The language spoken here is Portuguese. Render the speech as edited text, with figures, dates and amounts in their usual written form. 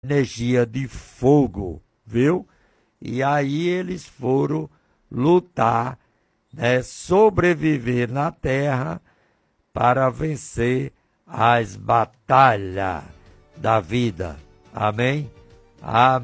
energia de fogo, viu? E aí eles foram lutar, né, sobreviver na terra para vencer as batalhas da vida. Amém? Amém.